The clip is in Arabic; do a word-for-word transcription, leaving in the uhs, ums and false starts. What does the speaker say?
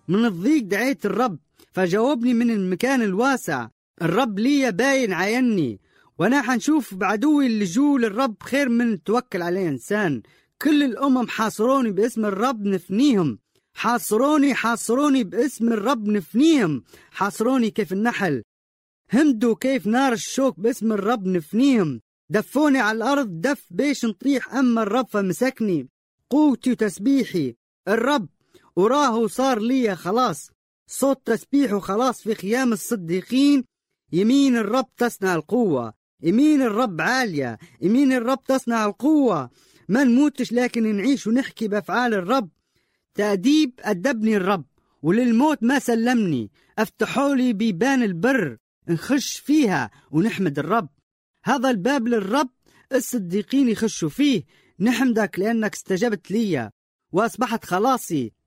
من الضيق دعيت الرب فجاوبني من المكان الواسع. الرب لي باين عيني، وانا حنشوف بعدوي اللي جو للرب خير من توكل عليه انسان. كل الامم حاصروني باسم الرب نفنيهم، حاصروني حاصروني باسم الرب نفنيهم، حاصروني كيف النحل، همدوا كيف نار الشوك باسم الرب نفنيهم. دفوني على الارض دف بيش نطيح، اما الرب فمسكني. قوتي وتسبيحي الرب، وراه صار لي خلاص، صوت تسبيحه خلاص في خيام الصديقين. يمين الرب تصنع القوة، يمين الرب عالية، يمين الرب تصنع القوة. ما نموتش لكن نعيش ونحكي بأفعال الرب. تأديب أدبني الرب وللموت ما سلمني، افتحوا لي بيبان البر نخش فيها ونحمد الرب. هذا الباب للرب الصديقين يخشوا فيه. نحمدك لأنك استجبت لي وأصبحت خلاصي.